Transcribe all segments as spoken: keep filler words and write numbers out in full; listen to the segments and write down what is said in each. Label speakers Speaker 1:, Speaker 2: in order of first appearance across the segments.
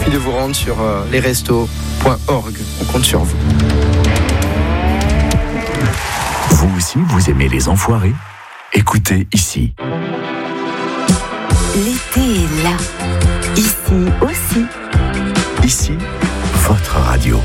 Speaker 1: suffit de vous rendre sur euh, les restos point org. On compte sur vous.
Speaker 2: Vous aussi, vous aimez les enfoirés ? Écoutez ici.
Speaker 3: L'été est là. Ici aussi.
Speaker 2: Ici, votre radio.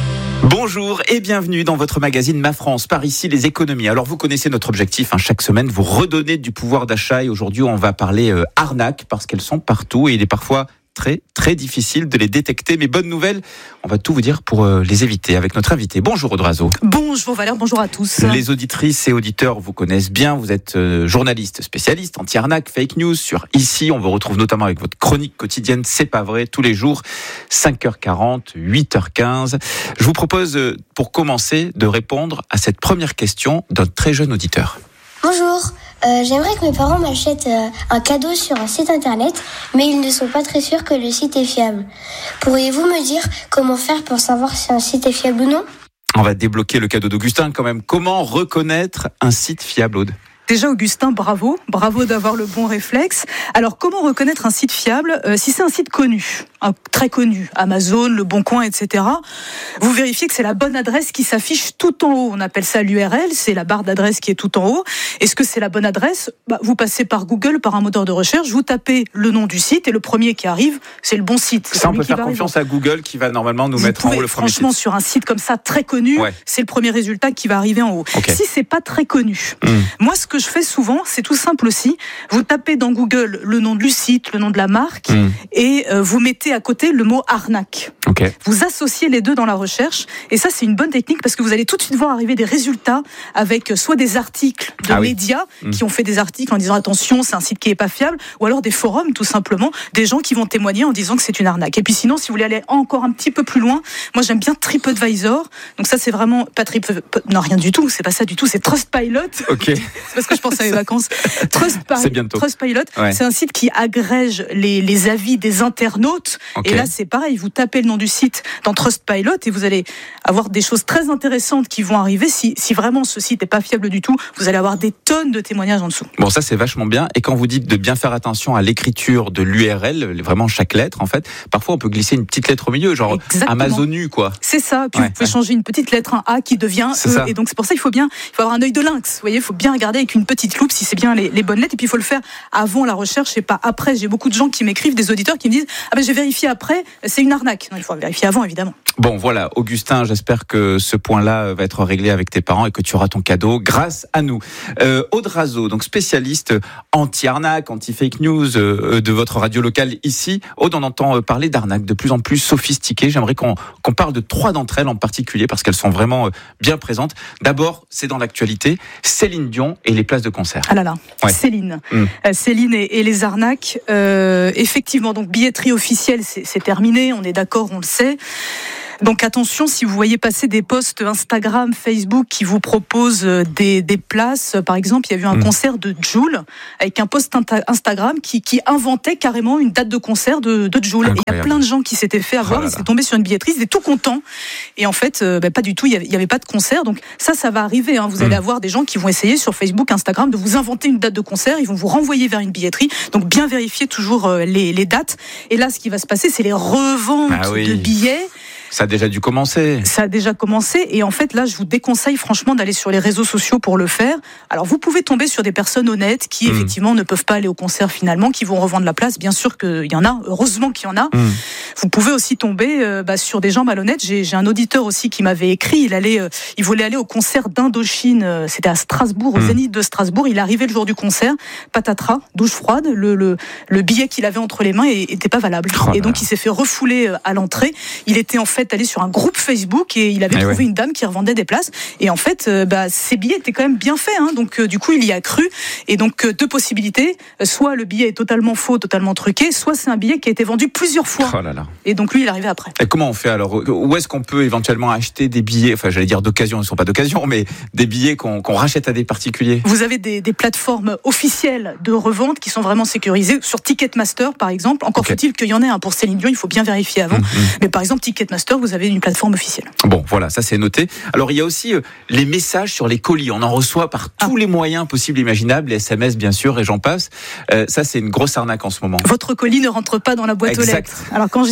Speaker 4: Bonjour et bienvenue dans votre magazine Ma France, par ici les économies. Alors vous connaissez notre objectif, hein, chaque semaine vous redonnez du pouvoir d'achat et aujourd'hui on va parler euh, arnaques parce qu'elles sont partout et il est parfois très très difficile de les détecter. Mais bonne nouvelle, on va tout vous dire pour euh, les éviter avec notre invité. Bonjour Aude Razeau.
Speaker 5: Bonjour Valère, bonjour à tous.
Speaker 4: Les auditrices et auditeurs vous connaissent bien, vous êtes euh, journaliste spécialiste anti-arnaque, fake news sur Ici. On vous retrouve notamment avec votre chronique quotidienne C'est pas vrai, tous les jours, cinq heures quarante, huit heures quinze. Je vous propose euh, pour commencer de répondre à cette première question d'un très jeune auditeur.
Speaker 6: Bonjour, euh, j'aimerais que mes parents m'achètent euh, un cadeau sur un site internet, mais ils ne sont pas très sûrs que le site est fiable. Pourriez-vous me dire comment faire pour savoir si un site est fiable ou non ?
Speaker 4: On va débloquer le cadeau d'Augustin quand même. Comment reconnaître un site fiable, Aude ?
Speaker 5: Déjà Augustin, bravo, bravo d'avoir le bon réflexe. Alors comment reconnaître un site fiable euh, si c'est un site connu, un, très connu, Amazon, Le Bon Coin, et cetera. Vous vérifiez que c'est la bonne adresse qui s'affiche tout en haut. On appelle ça l'U R L, c'est la barre d'adresse qui est tout en haut. Est-ce que c'est la bonne adresse ? Bah, vous passez par Google, par un moteur de recherche, vous tapez le nom du site et le premier qui arrive, c'est le bon site.
Speaker 4: Ça, on peut faire confiance arriver. à Google qui va normalement nous
Speaker 5: vous
Speaker 4: mettre
Speaker 5: pouvez,
Speaker 4: en haut le premier site.
Speaker 5: Franchement, sur un site comme ça très connu, ouais. c'est le premier résultat qui va arriver en haut. Okay. Si c'est pas très connu, mmh. moi ce que je fais souvent, c'est tout simple aussi. Vous tapez dans Google le nom du site, le nom de la marque, mmh. et euh, vous mettez à côté le mot arnaque. Okay. Vous associez les deux dans la recherche, et ça c'est une bonne technique parce que vous allez tout de suite voir arriver des résultats avec soit des articles de ah médias oui. mmh. qui ont fait des articles en disant attention, c'est un site qui est pas fiable, ou alors des forums tout simplement, des gens qui vont témoigner en disant que c'est une arnaque. Et puis sinon, si vous voulez aller encore un petit peu plus loin, moi j'aime bien TripAdvisor. Donc ça c'est vraiment pas Trip, non rien du tout, c'est pas ça du tout, c'est Trustpilot.
Speaker 4: Ok.
Speaker 5: C'est parce que je pense à mes vacances. Trustpilot,
Speaker 4: c'est bientôt.
Speaker 5: Trustpilot, ouais. c'est un site qui agrège les, les avis des internautes. Okay. Et là, c'est pareil. Vous tapez le nom du site dans Trustpilot et vous allez avoir des choses très intéressantes qui vont arriver. Si, si vraiment ce site n'est pas fiable du tout, vous allez avoir des tonnes de témoignages en dessous.
Speaker 4: Bon, ça, c'est vachement bien. Et quand vous dites de bien faire attention à l'écriture de l'U R L, vraiment chaque lettre, en fait, parfois on peut glisser une petite lettre au milieu, genre Exactement. Amazonu, quoi.
Speaker 5: C'est ça. Puis ouais, vous pouvez ouais. changer une petite lettre, un A qui devient E. Ça. Et donc, c'est pour ça qu'il faut bien, il faut avoir un œil de lynx. Vous voyez, il faut bien regarder avec une petite loupe si c'est bien les, les bonnes lettres, et puis il faut le faire avant la recherche et pas après. J'ai beaucoup de gens qui m'écrivent, des auditeurs qui me disent ah ben j'ai vérifié après, c'est une arnaque. Non, il faut vérifier avant évidemment.
Speaker 4: Bon voilà, Augustin, j'espère que ce point-là va être réglé avec tes parents et que tu auras ton cadeau grâce à nous. Euh, Aude Razeau, donc spécialiste anti-arnaque, anti-fake news euh, de votre radio locale ici. Aude, on entend parler d'arnaques de plus en plus sophistiquées. J'aimerais qu'on, qu'on parle de trois d'entre elles en particulier parce qu'elles sont vraiment bien présentes. D'abord, c'est dans l'actualité, Céline Dion et les places de concert.
Speaker 5: Ah là là. Ouais. Céline, mmh. euh, Céline et, et les arnaques. Euh, effectivement, donc billetterie officielle, c'est, c'est terminé. On est d'accord, on le sait. Donc attention, si vous voyez passer des posts Instagram, Facebook qui vous proposent des, des places, par exemple, il y a eu un mmh. concert de Jul avec un post Instagram qui, qui inventait carrément une date de concert de, de Jul. Et il y a plein de gens qui s'étaient fait avoir, oh ils s'étaient tombés sur une billetterie, ils étaient tout contents. Et en fait, euh, bah, pas du tout, il n'y avait, avait pas de concert. Donc ça, ça va arriver. Hein. Vous mmh. allez avoir des gens qui vont essayer sur Facebook, Instagram de vous inventer une date de concert. Ils vont vous renvoyer vers une billetterie. Donc bien vérifier toujours euh, les, les dates. Et là, ce qui va se passer, c'est les reventes ah oui. de billets.
Speaker 4: Ça a déjà dû commencer.
Speaker 5: Ça a déjà commencé. Et en fait, là, je vous déconseille franchement d'aller sur les réseaux sociaux pour le faire. Alors, vous pouvez tomber sur des personnes honnêtes qui, mmh. effectivement, ne peuvent pas aller au concert finalement, qui vont revendre la place. Bien sûr qu'il y en a. Heureusement qu'il y en a. Mmh. Vous pouvez aussi tomber euh, bah, sur des gens malhonnêtes. J'ai, j'ai un auditeur aussi qui m'avait écrit. Il allait, euh, il voulait aller au concert d'Indochine. Euh, c'était à Strasbourg, au mmh. Zénith de Strasbourg. Il est arrivé le jour du concert. Patatras, douche froide. Le, le, le billet qu'il avait entre les mains était pas valable. Oh et donc, il s'est fait refouler à l'entrée. Il était en fait allé sur un groupe Facebook et il avait eh trouvé ouais. une dame qui revendait des places. Et en fait, euh, bah, ces billets étaient quand même bien faits. Hein. Donc, euh, du coup, il y a cru. Et donc, euh, deux possibilités. Soit le billet est totalement faux, totalement truqué, soit c'est un billet qui a été vendu plusieurs fois.
Speaker 4: Oh là là.
Speaker 5: Et donc, lui, il est arrivé après.
Speaker 4: Et comment on fait alors ? Où est-ce qu'on peut éventuellement acheter des billets ? Enfin, j'allais dire d'occasion, ils ne sont pas d'occasion, mais des billets qu'on, qu'on rachète à des particuliers.
Speaker 5: Vous avez des, des plateformes officielles de revente qui sont vraiment sécurisées. Sur Ticketmaster, par exemple. Encore okay. faut-il qu'il y en ait un pour Céline Dion. Il faut bien vérifier avant. Mmh, mmh. Mais par exemple, Ticketmaster, vous avez une plateforme officielle.
Speaker 4: Bon, voilà, ça c'est noté. Alors, il y a aussi euh, les messages sur les colis. On en reçoit par tous ah. les moyens possibles et imaginables, les S M S bien sûr, et j'en passe. Euh, ça, c'est une grosse arnaque en ce moment.
Speaker 5: Votre colis ne rentre pas dans la boîte
Speaker 4: exact.
Speaker 5: aux lettres. Alors, quand je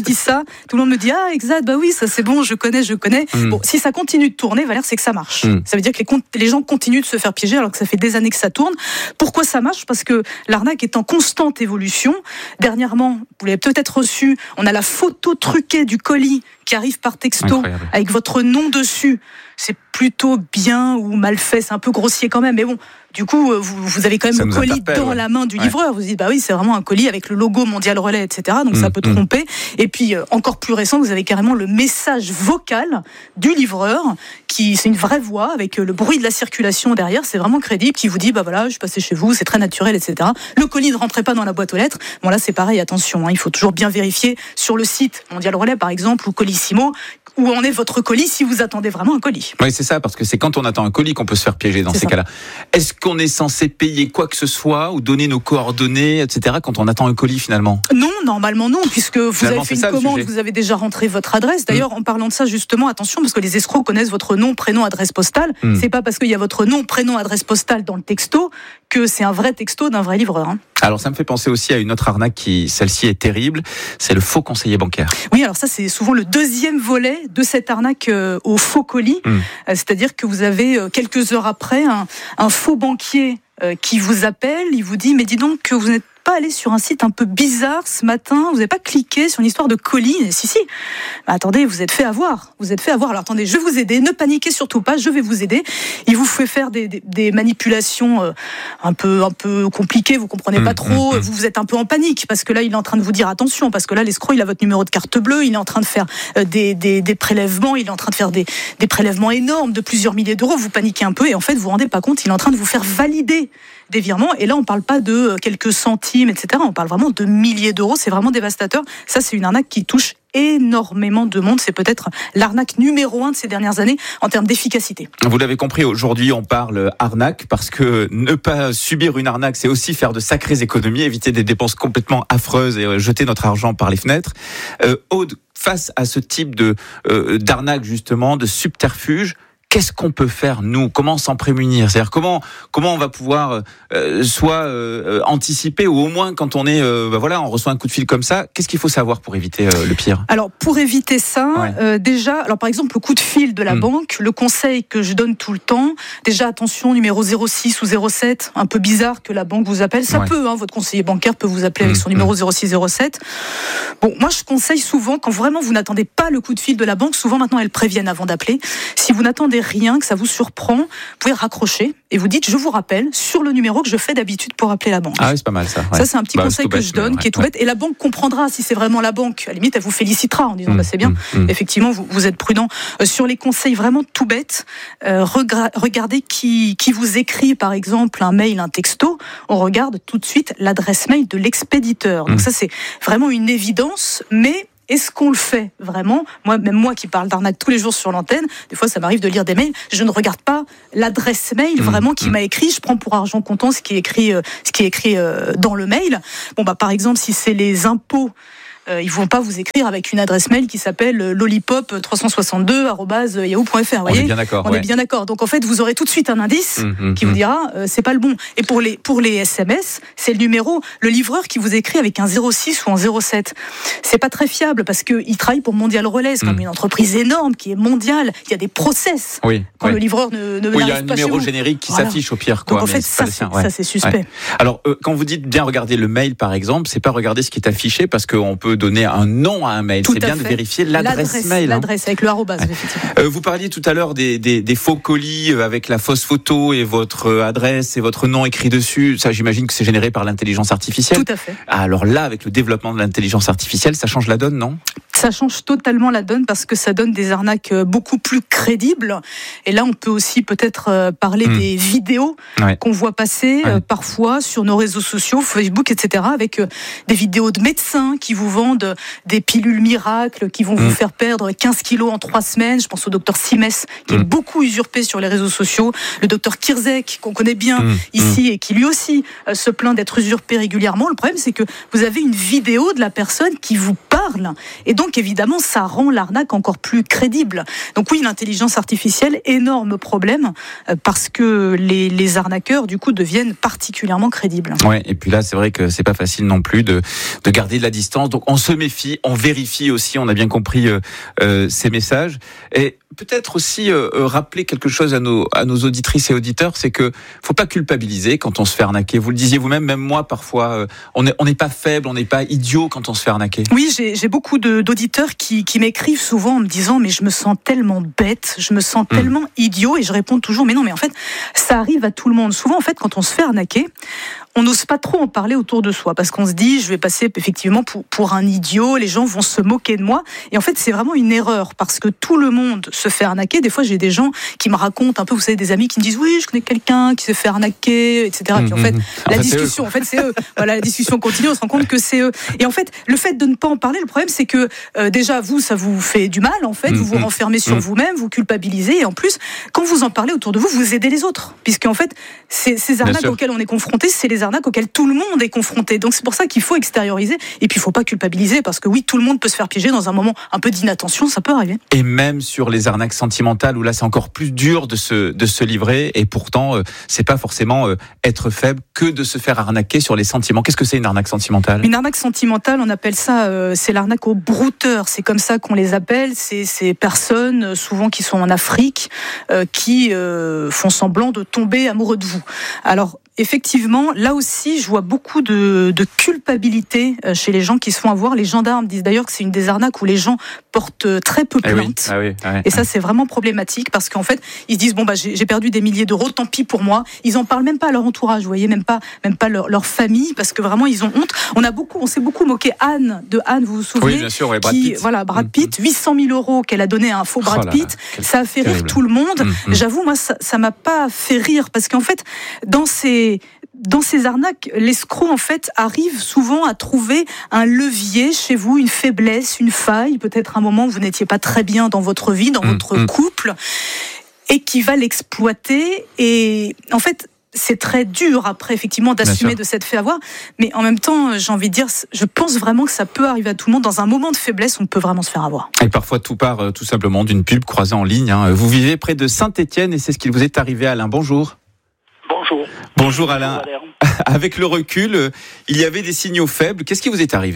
Speaker 5: je dis ça, tout le monde me dit ah exact, bah oui, ça c'est bon, je connais, je connais. Mm. Bon, si ça continue de tourner, Valère, c'est que ça marche. Mm. Ça veut dire que les, les gens continuent de se faire piéger alors que ça fait des années que ça tourne. Pourquoi ça marche ? Parce que l'arnaque est en constante évolution. Dernièrement, vous l'avez peut-être reçu, on a la photo truquée du colis qui arrive par texto. Incroyable. Avec votre nom dessus. C'est plutôt bien ou mal fait, c'est un peu grossier quand même, mais bon, du coup, vous, vous avez quand même ça le colis dans ouais. la main du livreur. Ouais. Vous dites, bah oui, c'est vraiment un colis avec le logo Mondial Relais, et cetera. Donc mmh, ça peut mmh. tromper. Et puis, euh, encore plus récent, vous avez carrément le message vocal du livreur, qui c'est une vraie voix avec euh, le bruit de la circulation derrière. C'est vraiment crédible, qui vous dit, bah voilà, je suis passé chez vous, c'est très naturel, et cetera. Le colis ne rentrait pas dans la boîte aux lettres. Bon là, c'est pareil, attention, hein, il faut toujours bien vérifier sur le site Mondial Relais, par exemple, ou Colissimo, où en est votre colis si vous attendez vraiment un colis.
Speaker 4: Oui, c'est ça, parce que c'est quand on attend un colis qu'on peut se faire piéger dans c'est ces ça. cas-là. Est-ce qu'on est censé payer quoi que ce soit ou donner nos coordonnées, et cetera quand on attend un colis finalement ?
Speaker 5: Non, normalement non, puisque vous finalement, avez fait une commande, vous avez déjà rentré votre adresse. D'ailleurs, mmh. en parlant de ça, justement, attention, parce que les escrocs connaissent votre nom, prénom, adresse postale. Mmh. C'est pas parce qu'il y a votre nom, prénom, adresse postale dans le texto que c'est un vrai texto d'un vrai livreur. Hein.
Speaker 4: Alors ça me fait penser aussi à une autre arnaque qui, celle-ci est terrible, c'est le faux conseiller bancaire.
Speaker 5: Oui, alors ça c'est souvent le deuxième volet de cette arnaque euh, au faux colis, mmh. euh, c'est-à-dire que vous avez euh, quelques heures après un, un faux banquier euh, qui vous appelle, il vous dit mais dis donc que vous n'êtes pas allé sur un site un peu bizarre ce matin, vous n'avez pas cliqué sur une histoire de colis, et si si, bah, attendez, vous êtes fait avoir, vous êtes fait avoir, alors attendez, je vais vous aider, ne paniquez surtout pas, je vais vous aider, il vous fait faire des, des, des manipulations euh, un peu, un peu compliquées, vous comprenez mmh, pas trop, mmh. vous, vous êtes un peu en panique, parce que là il est en train de vous dire attention, parce que là l'escroc il a votre numéro de carte bleue, il est en train de faire euh, des, des, des prélèvements, il est en train de faire des, des prélèvements énormes de plusieurs milliers d'euros, vous paniquez un peu, et en fait vous vous rendez pas compte, il est en train de vous faire valider des virements, et là on parle pas de quelques centimes, et cetera. On parle vraiment de milliers d'euros, c'est vraiment dévastateur. Ça, c'est une arnaque qui touche énormément de monde. C'est peut-être l'arnaque numéro un de ces dernières années en termes d'efficacité.
Speaker 4: Vous l'avez compris, aujourd'hui on parle arnaque parce que ne pas subir une arnaque, c'est aussi faire de sacrées économies, éviter des dépenses complètement affreuses et jeter notre argent par les fenêtres. Euh, Aude, face à ce type de euh, d'arnaque justement, de subterfuge, qu'est-ce qu'on peut faire, nous ? Comment s'en prémunir ? C'est-à-dire comment comment on va pouvoir euh, soit euh, anticiper ou au moins quand on est euh, bah voilà, on reçoit un coup de fil comme ça, qu'est-ce qu'il faut savoir pour éviter euh, le pire ?
Speaker 5: Alors pour éviter ça, ouais. euh, déjà, alors par exemple le coup de fil de la mmh. banque, le conseil que je donne tout le temps, déjà attention numéro zéro six ou zéro sept, un peu bizarre que la banque vous appelle, ça ouais. peut, hein, votre conseiller bancaire peut vous appeler mmh. avec son numéro zéro six zéro sept. Bon, moi je conseille souvent quand vraiment vous n'attendez pas le coup de fil de la banque, souvent maintenant elles préviennent avant d'appeler. Si vous n'attendez rien, que ça vous surprend, vous pouvez raccrocher et vous dites je vous rappelle sur le numéro que je fais d'habitude pour appeler la banque.
Speaker 4: Ah oui, c'est pas mal ça. Ouais.
Speaker 5: Ça c'est un petit bah, conseil que bête, je donne, ouais, qui est tout ouais. bête, et la banque comprendra si c'est vraiment la banque. À la limite, elle vous félicitera en disant mmh, bah c'est bien. Mmh, mmh. Effectivement, vous, vous êtes prudent euh, sur les conseils vraiment tout bêtes. Euh, regra- regardez qui qui vous écrit par exemple un mail, un texto. On regarde tout de suite l'adresse mail de l'expéditeur. Donc mmh. ça c'est vraiment une évidence, mais est-ce qu'on le fait vraiment ? Moi, même moi qui parle d'arnaque tous les jours sur l'antenne, des fois ça m'arrive de lire des mails, je ne regarde pas l'adresse mail mmh, vraiment qui mmh. m'a écrit, je prends pour argent comptant ce qui est écrit, euh, ce qui est écrit euh, dans le mail. Bon bah par exemple si c'est les impôts, Euh, ils vont pas vous écrire avec une adresse mail qui s'appelle lollipop trois cent soixante-deux arobase yahoo point f r.
Speaker 4: On est bien d'accord.
Speaker 5: On
Speaker 4: ouais.
Speaker 5: est bien d'accord. Donc en fait, vous aurez tout de suite un indice mmh, qui mmh. vous dira euh, c'est pas le bon. Et pour les pour les S M S, c'est le numéro, le livreur qui vous écrit avec un zéro six ou un zéro sept. C'est pas très fiable parce que il travaille pour Mondial Relais, c'est mmh. comme une entreprise énorme qui est mondiale. Il y a des process
Speaker 4: oui,
Speaker 5: quand
Speaker 4: oui.
Speaker 5: le livreur ne ne
Speaker 4: oui,
Speaker 5: n'arrive pas chez vous. Il y a un
Speaker 4: numéro générique qui voilà. s'affiche au pire. Quoi,
Speaker 5: Donc en fait, ça c'est, ouais. ça c'est suspect. Ouais.
Speaker 4: Alors euh, quand vous dites bien regarder le mail par exemple, c'est pas regarder ce qui est affiché parce qu'on peut donner un nom à un mail. Tout c'est bien fait. De vérifier l'adresse, l'adresse mail.
Speaker 5: L'adresse
Speaker 4: hein.
Speaker 5: avec le arrobase, ouais. effectivement.
Speaker 4: Euh, vous parliez tout à l'heure des, des, des faux colis avec la fausse photo et votre adresse et votre nom écrit dessus. Ça, j'imagine que c'est généré par l'intelligence artificielle.
Speaker 5: Tout à fait.
Speaker 4: Alors là, avec le développement de l'intelligence artificielle, ça change la donne, non ?
Speaker 5: Ça change totalement la donne parce que ça donne des arnaques beaucoup plus crédibles. Et là, on peut aussi peut-être parler mmh. des vidéos ouais. qu'on voit passer ouais. parfois sur nos réseaux sociaux, Facebook, et cetera, avec des vidéos de médecins qui vous vendent des pilules miracles, qui vont mmh. vous faire perdre quinze kilos en trois semaines. Je pense au docteur Simès, qui mmh. est beaucoup usurpé sur les réseaux sociaux. Le docteur Kirzek, qu'on connaît bien mmh. ici et qui lui aussi se plaint d'être usurpé régulièrement. Le problème, c'est que vous avez une vidéo de la personne qui vous parle parle. Et donc, évidemment, ça rend l'arnaque encore plus crédible. Donc oui, l'intelligence artificielle, énorme problème, euh, parce que les, les arnaqueurs, du coup, deviennent particulièrement crédibles.
Speaker 4: Ouais, et puis là, c'est vrai que c'est pas facile non plus de, de garder de la distance. Donc, on se méfie, on vérifie aussi, on a bien compris euh, euh, ces messages. Et peut-être aussi euh, rappeler quelque chose à nos, à nos auditrices et auditeurs, c'est que faut pas culpabiliser quand on se fait arnaquer. Vous le disiez vous-même, même moi, parfois, euh, on n'est on n'est pas faible, on n'est pas idiot quand on se fait arnaquer.
Speaker 5: Oui, j'ai, j'ai beaucoup de, d'auditeurs qui, qui m'écrivent souvent en me disant mais je me sens tellement bête, je me sens mmh. tellement idiot, et je réponds toujours mais non, mais en fait, ça arrive à tout le monde. Souvent, en fait, quand on se fait arnaquer, on n'ose pas trop en parler autour de soi parce qu'on se dit je vais passer effectivement pour, pour un idiot, les gens vont se moquer de moi, et en fait c'est vraiment une erreur parce que tout le monde se fait arnaquer. Des fois j'ai des gens qui me racontent un peu, vous savez, des amis qui me disent oui je connais quelqu'un qui s'est fait arnaquer, et cetera. Mmh, Puis en fait mmh. la en discussion, en fait c'est eux. Voilà, la discussion continue, on se rend compte que c'est eux. Et en fait le fait de ne pas en parler, le problème c'est que euh, déjà vous ça vous fait du mal en fait, mmh, vous vous renfermez sur mmh. vous-même, vous culpabilisez, et en plus quand vous en parlez autour de vous, vous aidez les autres, puisque en fait c'est, ces arnaques auxquelles on est confronté, c'est les arnaques auxquelles tout le monde est confronté. Donc c'est pour ça qu'il faut extérioriser, et puis il faut pas culpabiliser parce que oui, tout le monde peut se faire piéger dans un moment un peu d'inattention, ça peut arriver.
Speaker 4: Et même sur les arnaques sentimentales où là c'est encore plus dur de se de se livrer, et pourtant euh, c'est pas forcément euh, être faible que de se faire arnaquer sur les sentiments. Qu'est-ce que c'est une arnaque sentimentale ?
Speaker 5: Une arnaque sentimentale, on appelle ça euh, c'est l'arnaque aux brouteurs, c'est comme ça qu'on les appelle, c'est ces personnes souvent qui sont en Afrique euh, qui euh, font semblant de tomber amoureux de vous. Alors effectivement, là aussi, je vois beaucoup de, de culpabilité chez les gens qui se font avoir. Les gendarmes disent d'ailleurs que c'est une des arnaques où les gens portent très peu plainte.
Speaker 4: Ah oui, ah oui,
Speaker 5: et ça, c'est vraiment problématique parce qu'en fait, ils se disent bon bah j'ai, j'ai perdu des milliers d'euros, tant pis pour moi. Ils en parlent même pas à leur entourage, vous voyez, même pas, même pas leur, leur famille, parce que vraiment ils ont honte. On a beaucoup, on s'est beaucoup moqué Anne de Anne, vous vous souvenez ?
Speaker 4: Oui, bien sûr, ouais, Brad
Speaker 5: qui,
Speaker 4: Pitt.
Speaker 5: Voilà, Brad Pitt, huit cent mille euros qu'elle a donné à un faux Brad oh là Pitt. Là, ça a fait terrible. Rire tout le monde. Mmh, J'avoue, moi, ça, ça m'a pas fait rire parce qu'en fait, dans ces Dans ces arnaques, l'escroc en fait arrive souvent à trouver un levier chez vous, une faiblesse, une faille, peut-être un moment où vous n'étiez pas très bien dans votre vie, dans mmh, votre mmh. couple, et qui va l'exploiter. Et en fait, c'est très dur après effectivement d'assumer de s'être fait avoir, mais en même temps, j'ai envie de dire, je pense vraiment que ça peut arriver à tout le monde. Dans un moment de faiblesse, on peut vraiment se faire avoir.
Speaker 4: Et parfois tout part euh, tout simplement d'une pub croisée en ligne. Hein. Vous vivez près de Saint-Étienne et c'est ce qui vous est arrivé, Alain. Bonjour.
Speaker 7: Bonjour.
Speaker 4: Bonjour Alain. Avec le recul, il y avait des signaux faibles. Qu'est-ce qui vous est arrivé ?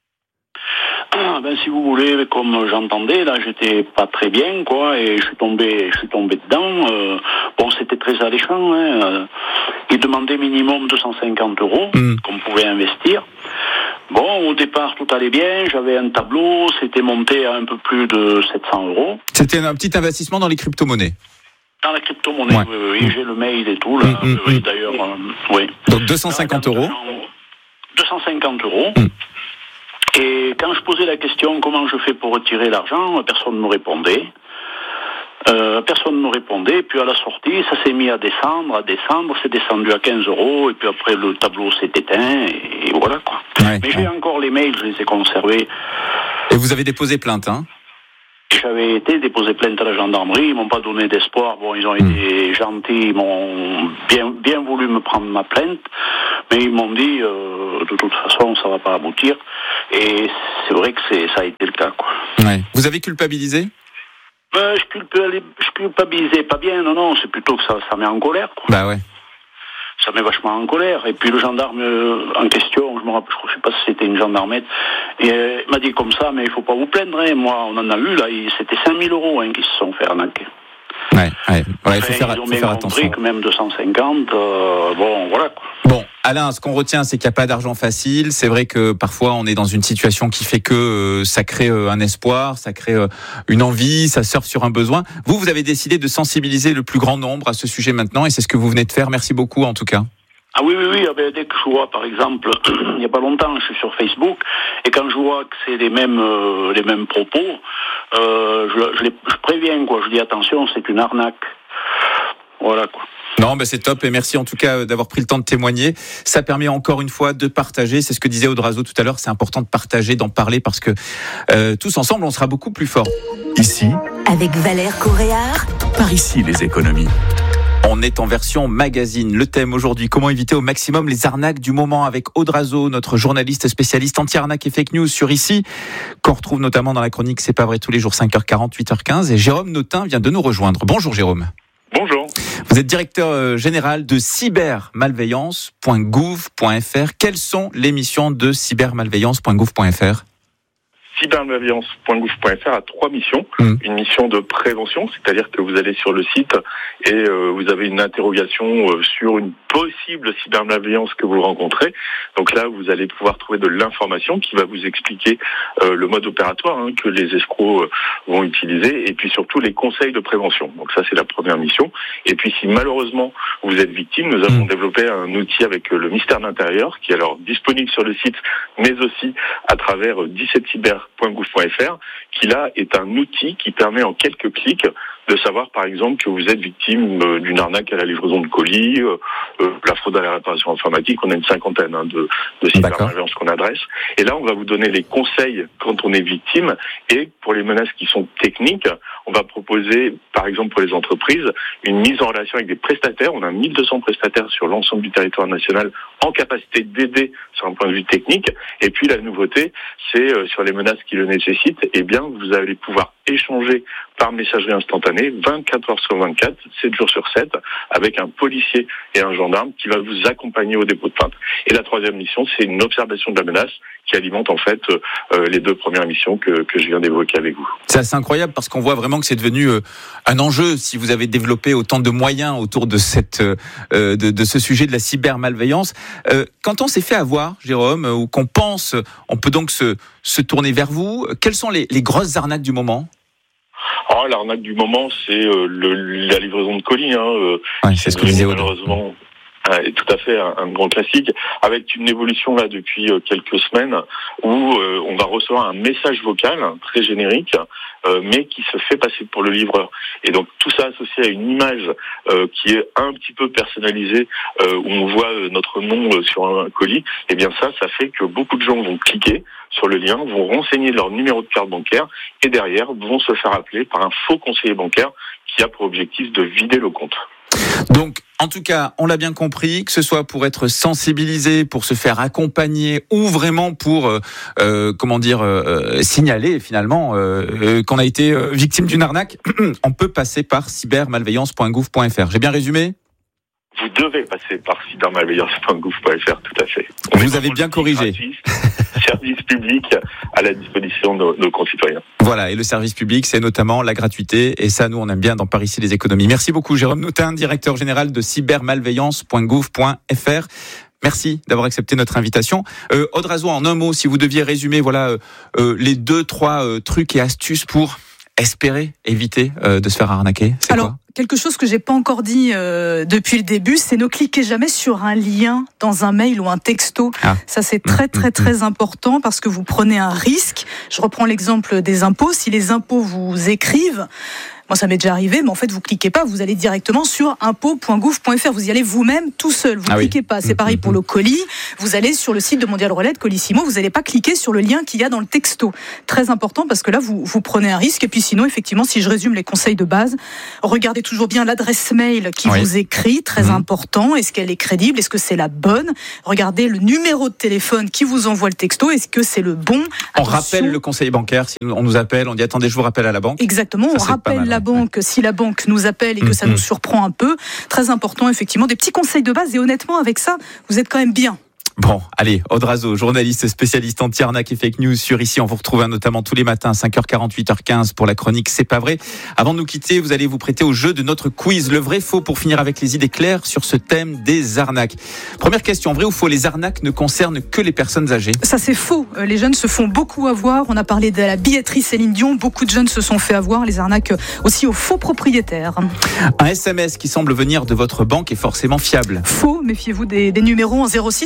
Speaker 7: Ah, ben si vous voulez, comme j'entendais, là, j'étais pas très bien, quoi, et je suis tombé, je suis tombé dedans. Euh, bon, c'était très alléchant. Hein. Euh, il demandait minimum deux cent cinquante euros mmh. qu'on pouvait investir. Bon, au départ, tout allait bien. J'avais un tableau, c'était monté à un peu plus de sept cents euros.
Speaker 4: C'était un petit investissement dans les crypto-monnaies.
Speaker 7: Dans la crypto-monnaie, ouais. oui, oui, mmh. j'ai le mail et tout, là, mmh, mmh, oui, d'ailleurs, euh, oui.
Speaker 4: Donc deux cent cinquante euros.
Speaker 7: deux cent cinquante euros.
Speaker 4: Mmh.
Speaker 7: Et quand je posais la question comment je fais pour retirer l'argent, personne ne me répondait. Euh, personne ne me répondait. Puis à la sortie, ça s'est mis à descendre, à descendre. C'est descendu à quinze euros. Et puis après, le tableau s'est éteint. Et voilà, quoi. Ouais, Mais ouais. j'ai encore les mails, je les ai conservés.
Speaker 4: Et vous avez déposé plainte, hein ?
Speaker 7: J'avais été déposé plainte à la gendarmerie, ils m'ont pas donné d'espoir. Bon, ils ont mmh. été gentils, ils m'ont bien, bien voulu me prendre ma plainte, mais ils m'ont dit, euh, de toute façon, ça va pas aboutir. Et c'est vrai que c'est, ça a été le cas, quoi.
Speaker 4: Ouais. Vous avez culpabilisé ?
Speaker 7: euh, je, culpabilisais, je culpabilisais pas bien, non, non, c'est plutôt que ça, ça met en colère, quoi.
Speaker 4: Bah ouais.
Speaker 7: Ça met vachement en colère. Et puis le gendarme euh, en question, je me rappelle, je sais pas si c'était une gendarmette, et euh, il m'a dit comme ça, mais il faut pas vous plaindre, hein. Moi, on en a eu, là, c'était cinq mille euros hein, qui se sont fait arnaquer.
Speaker 4: Ouais, ouais, ouais, il faut faire,
Speaker 7: ils ont
Speaker 4: faut faire attention.
Speaker 7: Quand même deux cent cinquante, euh, bon, voilà, quoi.
Speaker 4: Bon, Alain, ce qu'on retient, c'est qu'il n'y a pas d'argent facile. C'est vrai que parfois, on est dans une situation qui fait que euh, ça crée euh, un espoir, ça crée euh, une envie, ça surfe sur un besoin. Vous, vous avez décidé de sensibiliser le plus grand nombre à ce sujet maintenant, et c'est ce que vous venez de faire. Merci beaucoup, en tout cas.
Speaker 7: Ah oui, oui, oui, dès que je vois, par exemple, il n'y a pas longtemps, je suis sur Facebook, et quand je vois que c'est les mêmes, euh, les mêmes propos, euh, je, je, les, je préviens, quoi. Je dis attention, c'est une arnaque. Voilà, quoi.
Speaker 4: Non, ben c'est top, et merci en tout cas d'avoir pris le temps de témoigner. Ça permet encore une fois de partager. C'est ce que disait Audrazo tout à l'heure. C'est important de partager, d'en parler, parce que euh, tous ensemble, on sera beaucoup plus forts.
Speaker 2: Ici,
Speaker 3: avec Valère Coréard.
Speaker 2: Par ici les économies.
Speaker 4: On en est en version magazine. Le thème aujourd'hui, comment éviter au maximum les arnaques du moment, avec Aude Razeau, notre journaliste spécialiste anti-arnaque et fake news sur Ici, qu'on retrouve notamment dans la chronique C'est pas vrai tous les jours cinq heures quarante, huit heures quinze. Et Jérôme Notin vient de nous rejoindre. Bonjour Jérôme.
Speaker 8: Bonjour.
Speaker 4: Vous êtes directeur général de cybermalveillance point gouv point f r. Quelles sont les missions de cybermalveillance point gouv point f r ?
Speaker 8: cybermalveillance point gouv point f r a trois missions. Mmh. Une mission de prévention, c'est-à-dire que vous allez sur le site et euh, vous avez une interrogation euh, sur une possible cybermalveillance que vous rencontrez. Donc là, vous allez pouvoir trouver de l'information qui va vous expliquer euh, le mode opératoire hein, que les escrocs euh, vont utiliser, et puis surtout les conseils de prévention. Donc ça, c'est la première mission. Et puis si malheureusement vous êtes victime, nous avons mmh. développé un outil avec euh, le ministère de l'Intérieur, qui est alors disponible sur le site, mais aussi à travers euh, dix-sept cyber point gouv point f r, qui là est un outil qui permet en quelques clics de savoir par exemple que vous êtes victime euh, d'une arnaque à la livraison de colis, euh, euh, la fraude à la réparation informatique. On a une cinquantaine hein, de, de cybermalveillance qu'on adresse. Et là, on va vous donner les conseils quand on est victime. Et pour les menaces qui sont techniques, on va proposer, par exemple pour les entreprises, une mise en relation avec des prestataires. On a mille deux cents prestataires sur l'ensemble du territoire national en capacité d'aider sur un point de vue technique. Et puis la nouveauté, c'est euh, sur les menaces qui le nécessitent, eh bien vous allez pouvoir échanger par messagerie instantanée, vingt-quatre heures sur vingt-quatre, sept jours sur sept, avec un policier et un gendarme qui va vous accompagner au dépôt de plainte. Et la troisième mission, c'est une observation de la menace qui alimente en fait euh, les deux premières missions que, que je viens d'évoquer avec vous.
Speaker 4: C'est assez incroyable parce qu'on voit vraiment que c'est devenu euh, un enjeu. Si vous avez développé autant de moyens autour de cette euh, de, de ce sujet de la cybermalveillance, euh, quand on s'est fait avoir, Jérôme, ou qu'on pense, on peut donc se se tourner vers vous. Quelles sont les, les grosses arnaques du moment ?
Speaker 8: Ah, l'arnaque du moment, c'est euh, le, la livraison de colis. Hein, euh,
Speaker 4: ouais, c'est ce que disait
Speaker 8: malheureusement. Euh, tout à fait un, un grand classique, avec une évolution là depuis euh, quelques semaines où euh, on va recevoir un message vocal très générique, euh, mais qui se fait passer pour le livreur. Et donc tout ça associé à une image euh, qui est un petit peu personnalisée, euh, où on voit euh, notre nom euh, sur un colis. Et bien ça, ça fait que beaucoup de gens vont cliquer sur le lien, vont renseigner leur numéro de carte bancaire et derrière vont se faire appeler par un faux conseiller bancaire qui a pour objectif de vider le compte.
Speaker 4: Donc, en tout cas, on l'a bien compris, que ce soit pour être sensibilisé, pour se faire accompagner, ou vraiment pour, euh, euh, comment dire, euh, signaler finalement euh, euh, qu'on a été euh, victime d'une arnaque, on peut passer par cybermalveillance point gouv point f r. J'ai bien résumé ?
Speaker 8: Vous devez passer par cybermalveillance point gouv point f r, tout à fait.
Speaker 4: On Vous avez bien corrigé.
Speaker 8: Service public à la disposition de nos, nos concitoyens.
Speaker 4: Voilà, et le service public, c'est notamment la gratuité, et ça, nous, on aime bien dans Par Ici les économies. Merci beaucoup, Jérôme Notin, directeur général de cybermalveillance point gouv point f r. Merci d'avoir accepté notre invitation. Euh, Aude Razeau, en un mot, si vous deviez résumer, voilà, euh, euh, les deux, trois euh, trucs et astuces pour espérer éviter euh, de se faire arnaquer, c'est
Speaker 5: Alors,
Speaker 4: quoi ?
Speaker 5: Quelque chose que j'ai pas encore dit euh, depuis le début, c'est ne cliquez jamais sur un lien dans un mail ou un texto. Ah. Ça, c'est très, très, très important parce que vous prenez un risque. Je reprends l'exemple des impôts. Si les impôts vous écrivent, moi, ça m'est déjà arrivé, mais en fait, vous cliquez pas, vous allez directement sur impôts point gouv point f r. Vous y allez vous-même tout seul. Vous ah cliquez oui. pas. C'est pareil pour le colis. Vous allez sur le site de Mondial Relais, de Colissimo. Vous n'allez pas cliquer sur le lien qu'il y a dans le texto. Très important parce que là, vous, vous prenez un risque. Et puis sinon, effectivement, si je résume les conseils de base, regardez toujours bien l'adresse mail qui oui. vous écrit. Très mmh. important. Est-ce qu'elle est crédible? Est-ce que c'est la bonne? Regardez le numéro de téléphone qui vous envoie le texto. Est-ce que c'est le bon?
Speaker 4: On Attention. rappelle le conseiller bancaire. Si on nous appelle, on dit attendez, je vous rappelle à la banque.
Speaker 5: Exactement. Ça, on rappelle la banque, ouais. si la banque nous appelle et que ça mmh. nous surprend un peu. Très important, effectivement, des petits conseils de base. Et honnêtement, avec ça, vous êtes quand même bien.
Speaker 4: Bon, allez, Aude Razeau, journaliste spécialiste anti-arnaque et fake news sur Ici. On vous retrouve notamment tous les matins à cinq heures quarante, huit heures quinze pour la chronique C'est pas vrai. Avant de nous quitter, vous allez vous prêter au jeu de notre quiz, le vrai faux, pour finir avec les idées claires sur ce thème des arnaques. Première question, vrai ou faux, les arnaques ne concernent que les personnes âgées?
Speaker 5: Ça, c'est faux. Les jeunes se font beaucoup avoir. On a parlé de la billetterie Céline Dion. Beaucoup de jeunes se sont fait avoir. Les arnaques aussi aux faux propriétaires.
Speaker 4: Un S M S qui semble venir de votre banque est forcément fiable?
Speaker 5: Faux. Méfiez-vous des, des numéros en zéro six ou en zéro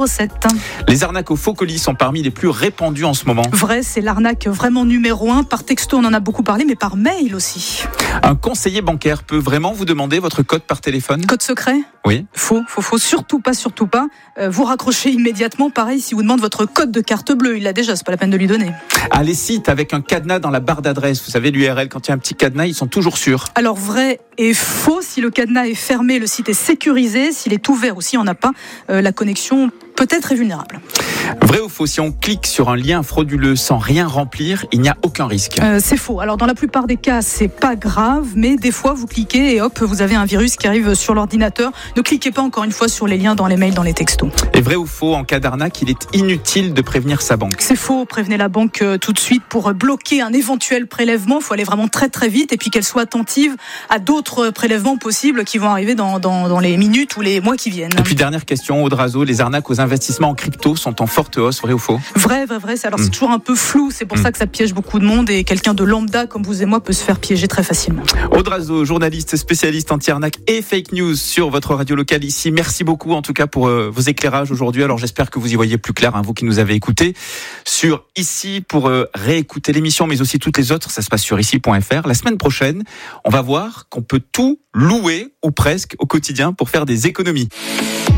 Speaker 5: sept.
Speaker 4: Les arnaques aux faux colis sont parmi les plus répandues en ce moment.
Speaker 5: Vrai, c'est l'arnaque vraiment numéro un. Par texto, on en a beaucoup parlé, mais par mail aussi.
Speaker 4: Un conseiller bancaire peut vraiment vous demander votre code par téléphone ?
Speaker 5: Code secret ?
Speaker 4: Oui.
Speaker 5: Faux, faux, faux. Surtout pas, surtout pas. Euh, vous raccrochez immédiatement. Pareil, si vous demande votre code de carte bleue, il l'a déjà, c'est pas la peine de lui donner.
Speaker 4: Ah, les sites avec un cadenas dans la barre d'adresse, vous savez, l'U R L, quand il y a un petit cadenas, ils sont toujours sûrs.
Speaker 5: Alors, vrai et faux. Si le cadenas est fermé, le site est sécurisé. S'il est ouvert ou s'il n'y en a pas, euh, la connexion peut-être est vulnérable.
Speaker 4: Vrai ou faux, si on clique sur un lien frauduleux sans rien remplir, il n'y a aucun risque.
Speaker 5: euh, C'est faux. Alors dans la plupart des cas, c'est pas grave, mais des fois vous cliquez et hop, vous avez un virus qui arrive sur l'ordinateur. Ne cliquez pas encore une fois sur les liens dans les mails, dans les textos.
Speaker 4: Et vrai ou faux, en cas d'arnaque, il est inutile de prévenir sa banque.
Speaker 5: C'est faux. Prévenez la banque euh, tout de suite pour bloquer un éventuel prélèvement. Il faut aller vraiment très très vite et puis qu'elle soit attentive à d'autres prélèvements possibles qui vont arriver dans, dans, dans les minutes ou les mois qui viennent.
Speaker 4: Et puis dernière question, Audrazo, les arnaques aux investissements en crypto sont en forte hausse, vrai ou faux ?
Speaker 5: Vrai, vrai, vrai. Alors, mmh. c'est toujours un peu flou. C'est pour mmh. ça que ça piège beaucoup de monde et quelqu'un de lambda comme vous et moi peut se faire piéger très facilement.
Speaker 4: Audrazo, journaliste spécialiste anti-arnaque et fake news sur votre radio locale ici. Merci beaucoup en tout cas pour euh, vos éclairages aujourd'hui. Alors, j'espère que vous y voyez plus clair, hein, vous qui nous avez écoutés sur Ici pour euh, réécouter l'émission, mais aussi toutes les autres. Ça se passe sur ici point f r. La semaine prochaine, on va voir qu'on peut tout louer ou presque au quotidien pour faire des économies.